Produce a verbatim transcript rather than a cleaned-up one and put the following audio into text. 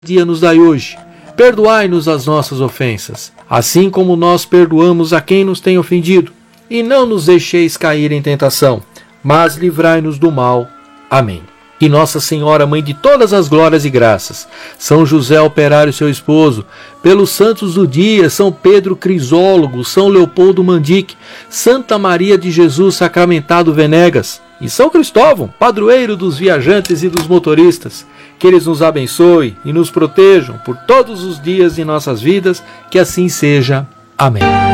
dia nos dai hoje. Perdoai-nos as nossas ofensas, assim como nós perdoamos a quem nos tem ofendido. E não nos deixeis cair em tentação, mas livrai-nos do mal. Amém. Que Nossa Senhora, Mãe de todas as glórias e graças, São José Operário, seu esposo, pelos santos do dia, São Pedro Crisólogo, São Leopoldo Mandique, Santa Maria de Jesus Sacramentado Venegas e São Cristóvão, padroeiro dos viajantes e dos motoristas, que eles nos abençoem e nos protejam por todos os dias de nossas vidas, que assim seja. Amém.